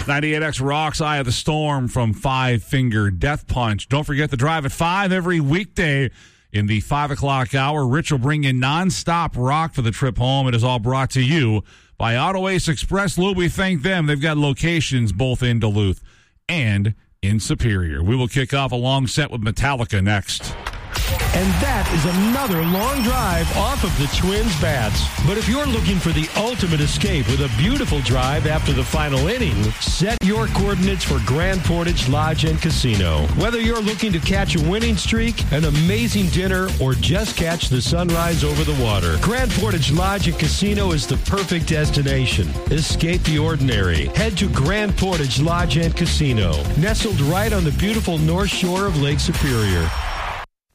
98X rocks Eye of the Storm from Five Finger Death Punch. Don't forget the Drive at 5 every weekday in the 5 o'clock hour. Rich will bring in nonstop rock for the trip home. It is all brought to you by Auto Ace Express Lube. We thank them. They've got locations both in Duluth and in Superior. We will kick off a long set with Metallica next. And that is another long drive off of the Twins' bats. But if you're looking for the ultimate escape with a beautiful drive after the final inning, set your coordinates for Grand Portage Lodge and Casino. Whether you're looking to catch a winning streak, an amazing dinner, or just catch the sunrise over the water, Grand Portage Lodge and Casino is the perfect destination. Escape the ordinary. Head to Grand Portage Lodge and Casino, nestled right on the beautiful north shore of Lake Superior.